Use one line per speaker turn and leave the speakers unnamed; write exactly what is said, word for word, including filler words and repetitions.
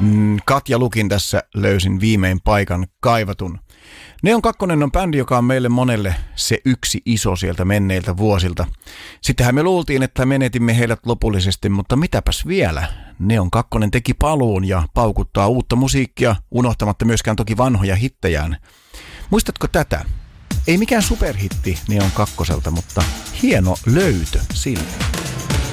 Katja Lukin tässä löysin viimein paikan kaivatun. Neon Kakkonen on bändi, joka on meille monelle se yksi iso sieltä menneiltä vuosilta. Sittenhän me luultiin, että menetimme heidät lopullisesti, mutta mitäpäs vielä? Neon Kakkonen teki paluun ja paukuttaa uutta musiikkia, unohtamatta myöskään toki vanhoja hittejään. Muistatko tätä? Ei mikään superhitti Neon Kakkoselta, mutta hieno löytö sille.